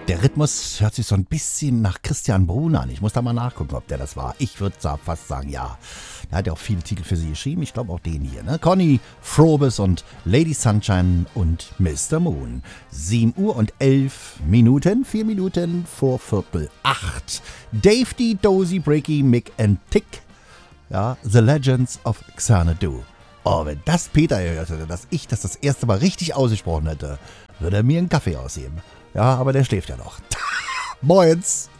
Der Rhythmus hört sich so ein bisschen nach Christian Brun an. Ich muss da mal nachgucken, ob der das war. Ich würde fast sagen, ja. Der hat ja auch viele Titel für sie geschrieben. Ich glaube auch den hier, ne? Conny Frobes und Lady Sunshine und Mr. Moon. 7:11, 4 Minuten vor 7:45. Dave D, Dozy, Breaky, Mick and Tick. Ja, The Legends of Xanadu. Oh, wenn das Peter gehört hätte, dass ich das erste Mal richtig ausgesprochen hätte, würde er mir einen Kaffee ausheben. Ja, aber der schläft ja noch. Moins!